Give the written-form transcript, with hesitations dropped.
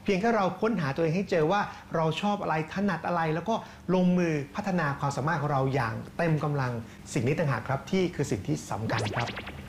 เพียงแค่เราค้นหาตัวเองให้เจอว่าเราชอบอะไรถนัดอะไรแล้วก็ลงมือพัฒนาความสามารถของเราอย่างเต็มกำลังสิ่งนี้ต่างหากครับที่คือสิ่งที่สำคัญครับ